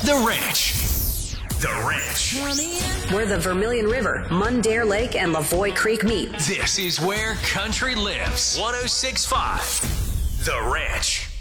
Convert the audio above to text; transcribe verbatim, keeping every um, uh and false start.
The Ranch. The Ranch. Where the Vermilion River, Mundare Lake, and Lavoy Creek meet. This is where country lives. one oh six point five The Ranch.